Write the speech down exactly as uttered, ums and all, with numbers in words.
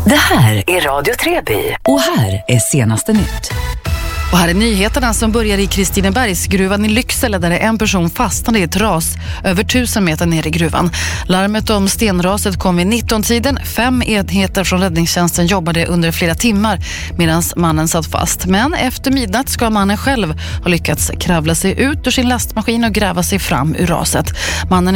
Det här är Radio Treby och här är senaste nytt. Och här är nyheterna som börjar i Kristinebergsgruvan i Lycksele där en person fastnade i ett ras över tusen meter ner i gruvan. Larmet om stenraset kom vid nitton-tiden. Fem enheter från räddningstjänsten jobbade under flera timmar medan mannen satt fast. Men efter midnatt ska mannen själv ha lyckats kravla sig ut ur sin lastmaskin och gräva sig fram ur raset. Mannen